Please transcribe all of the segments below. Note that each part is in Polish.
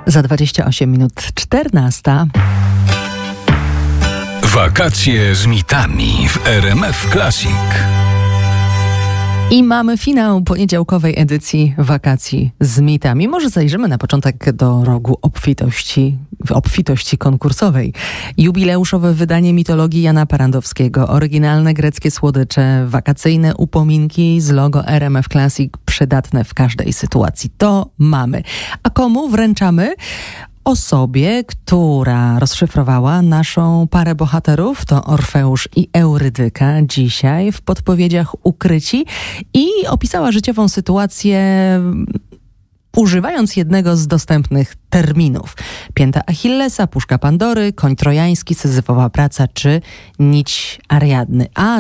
Za 28 minut 14. Wakacje z mitami w RMF Classic. I mamy finał poniedziałkowej edycji Wakacji z mitami. Może zajrzymy na początek do rogu obfitości konkursowej. Jubileuszowe wydanie mitologii Jana Parandowskiego, oryginalne greckie słodycze, wakacyjne upominki z logo RMF Classic, przydatne w każdej sytuacji. To mamy. A komu wręczamy? Osobie, która rozszyfrowała naszą parę bohaterów, to Orfeusz i Eurydyka, dzisiaj w podpowiedziach ukryci, i opisała życiową sytuację używając jednego z dostępnych terminów. Pięta Achillesa, puszka Pandory, koń trojański, syzyfowa praca czy nić Ariadny. A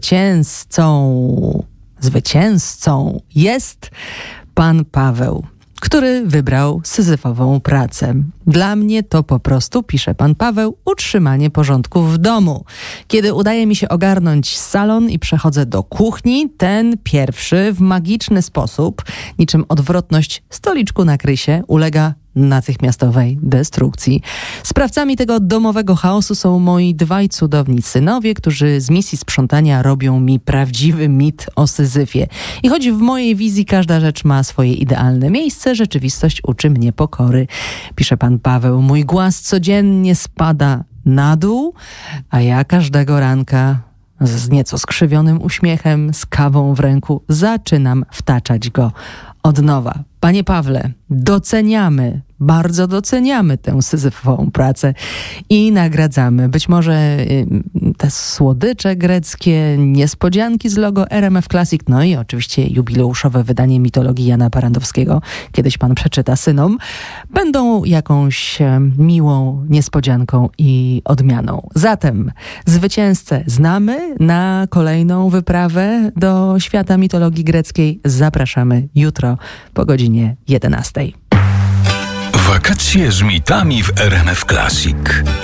zwycięzcą jest pan Paweł, który wybrał syzyfową pracę. Dla mnie to po prostu, pisze pan Paweł, utrzymanie porządku w domu. Kiedy udaje mi się ogarnąć salon i przechodzę do kuchni, ten pierwszy w magiczny sposób, niczym odwrotność stoliczku na krysie, ulega natychmiastowej destrukcji. Sprawcami tego domowego chaosu są moi dwaj cudowni synowie, którzy z misji sprzątania robią mi prawdziwy mit o Syzyfie. I choć w mojej wizji każda rzecz ma swoje idealne miejsce, rzeczywistość uczy mnie pokory. Pisze pan Paweł, mój głaz codziennie spada na dół, a ja każdego ranka z nieco skrzywionym uśmiechem, z kawą w ręku zaczynam wtaczać go od nowa. Panie Pawle, bardzo doceniamy tę syzyfową pracę i nagradzamy. Być może te słodycze greckie, niespodzianki z logo RMF Classic, no i oczywiście jubileuszowe wydanie mitologii Jana Parandowskiego, kiedyś pan przeczyta synom, będą jakąś miłą niespodzianką i odmianą. Zatem zwycięzcę znamy. Na kolejną wyprawę do świata mitologii greckiej zapraszamy jutro po godzinie 11. Wakacje z mitami w RMF Classic.